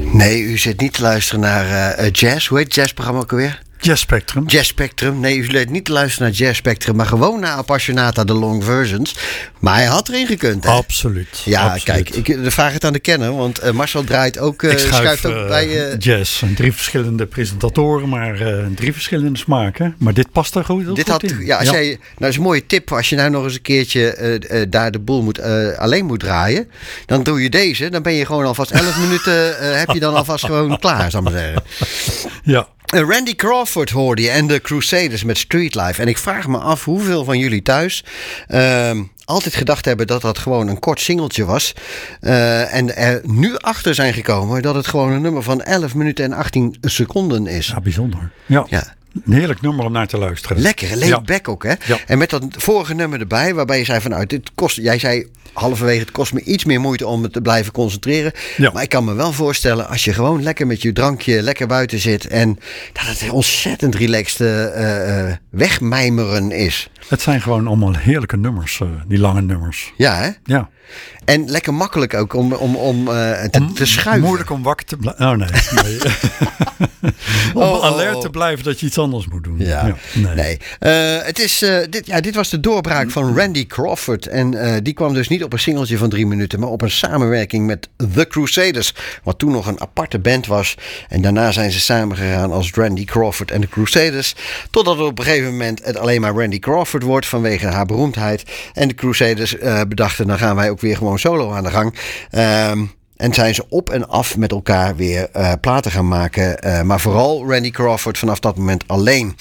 Nee, u zit niet te luisteren naar jazz. Hoe heet het jazzprogramma ook alweer? Jazz Spectrum. Jazz Spectrum. Nee, u zit niet te luisteren naar Jazz Spectrum, maar gewoon naar Appassionata, de long versions. Maar hij had erin gekund, hè? Absoluut. Ja, absoluut. Kijk, ik vraag het aan de kenner, want Marcel draait ook, schuift ook bij... jazz. 3 verschillende presentatoren, maar 3 verschillende smaken. Maar dit past er goed, dit goed had, in. Ja, als jij, nou, dat is een mooie tip. Als je nou nog eens een keertje daar de boel alleen moet draaien, dan doe je deze. Dan ben je gewoon alvast 11 minuten, heb je dan alvast gewoon klaar, zal ik maar zeggen. Ja. Randy Crawford hoorde je en de Crusaders met Street Life. En ik vraag me af hoeveel van jullie thuis altijd gedacht hebben dat dat gewoon een kort singeltje was. En er nu achter zijn gekomen dat het gewoon een nummer van 11 minuten en 18 seconden is. Ja, bijzonder. Ja. Een heerlijk nummer om naar te luisteren. Lekker, laid back ook, hè? Ja. En met dat vorige nummer erbij, waarbij je zei van, jij zei halverwege, het kost me iets meer moeite om me te blijven concentreren. Ja. Maar ik kan me wel voorstellen, als je gewoon lekker met je drankje lekker buiten zit en dat het een ontzettend relaxed wegmijmeren is. Het zijn gewoon allemaal heerlijke nummers, die lange nummers. Ja, hè? Ja. En lekker makkelijk ook om te schuiven. Moeilijk om wakker te blijven. Oh nee. Om alert te blijven dat je iets anders moet doen. Ja. Nee. Dit was de doorbraak van Randy Crawford. En die kwam dus niet op een singeltje van 3 minuten, maar op een samenwerking met The Crusaders. Wat toen nog een aparte band was. En daarna zijn ze samengegaan als Randy Crawford en The Crusaders. Totdat op een gegeven moment het alleen maar Randy Crawford wordt vanwege haar beroemdheid. En de Crusaders bedachten, dan gaan wij ook weer gewoon solo aan de gang. En zijn ze op en af met elkaar weer platen gaan maken. Maar vooral Randy Crawford vanaf dat moment alleen.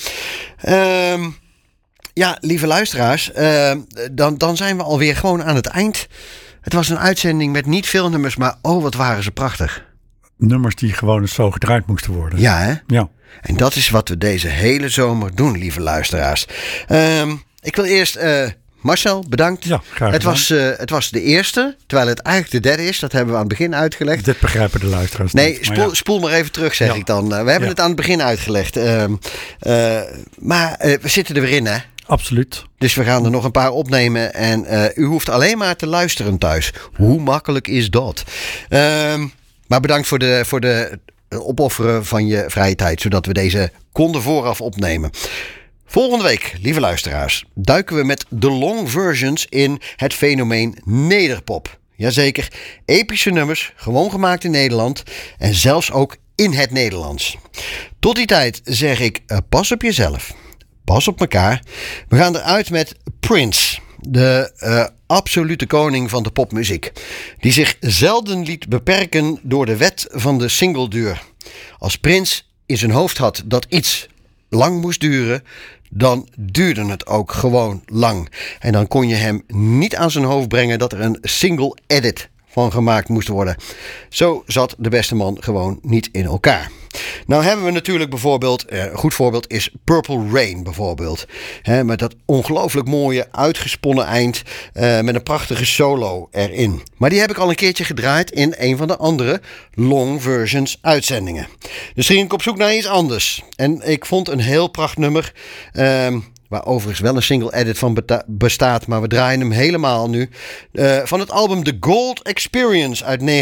Lieve luisteraars. Dan zijn we alweer gewoon aan het eind. Het was een uitzending met niet veel nummers. Maar wat waren ze prachtig. Nummers die gewoon zo gedraaid moesten worden. Ja, hè? Ja. En dat is wat we deze hele zomer doen, lieve luisteraars. Ik wil eerst... Marcel, bedankt. Ja, graag gedaan. Het was de eerste, terwijl het eigenlijk de derde is. Dat hebben we aan het begin uitgelegd. Dit begrijpen de luisteraars niet. Spoel maar even terug, zeg ik dan. We hebben het aan het begin uitgelegd. Maar we zitten er weer in, hè? Absoluut. Dus we gaan er nog een paar opnemen. En u hoeft alleen maar te luisteren thuis. Hoe makkelijk is dat? Maar bedankt voor de opofferen van je vrije tijd. Zodat we deze konden vooraf opnemen. Volgende week, lieve luisteraars, duiken we met de long versions in het fenomeen nederpop. Jazeker, epische nummers, gewoon gemaakt in Nederland en zelfs ook in het Nederlands. Tot die tijd zeg ik, pas op jezelf, pas op elkaar. We gaan eruit met Prince, de absolute koning van de popmuziek. Die zich zelden liet beperken door de wet van de singleduur. Als Prince in zijn hoofd had dat iets lang moest duren, dan duurde het ook gewoon lang. En dan kon je hem niet aan zijn hoofd brengen dat er een single edit van gemaakt moest worden. Zo zat de beste man gewoon niet in elkaar. Nou hebben we natuurlijk bijvoorbeeld, een goed voorbeeld is Purple Rain bijvoorbeeld. Met dat ongelooflijk mooie uitgesponnen eind met een prachtige solo erin. Maar die heb ik al een keertje gedraaid in een van de andere long versions uitzendingen. Dus ging ik op zoek naar iets anders. En ik vond een heel prachtig nummer. Waar overigens wel een single edit van bestaat. Maar we draaien hem helemaal nu. Van het album The Gold Experience uit